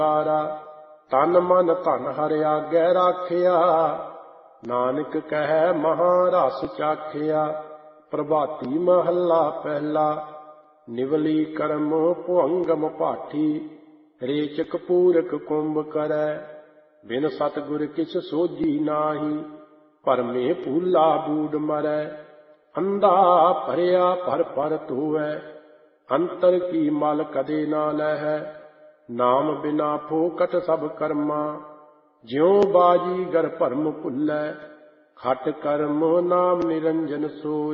ਤਨ ਮਨ ਧਨ ਹਰਿ ਆਗੈ ਰਾਖਿਆ। ਨਾਨਕ ਕਹਿ ਮਹਾ ਰਸ ਚਾਖਿਆ। ਪ੍ਰਭਾਤੀ ਮਹੱਲਾ ਪਹਿਲਾ। ਨਿਵਲੀ ਕਰਮ ਭੁਅੰਗਮ ਭਾਠੀ। ਰੇਚਕ ਪੂਰਕ ਕੁੰਭ ਕਰੈ। ਬਿਨ ਸਤਿਗੁਰ ਕਿਛ ਸੋਝੀ ਨਾਹੀ। ਭਰਮੇ ਭੂਲਾ ਬੂਡ ਮਰੈ। ਅੰਧਾ ਭਰਿਆ ਭਰ ਭਰ ਧੋਵੈ। ਅੰਤਰ ਕੀ ਮਲ ਕਦੇ ਨਾ ਲਹੈ। ਨਾਮ ਬਿਨਾ ਫੋਕਟ ਸਭ ਕਰਮਾ। ਜਿਉ ਬਾਜੀ ਗਰ ਭਰਮ ਭੁੱਲੈ। ਖਟ ਕਰਮ ਨਾਮ ਨਿਰੰਜਨ ਸੋਈ।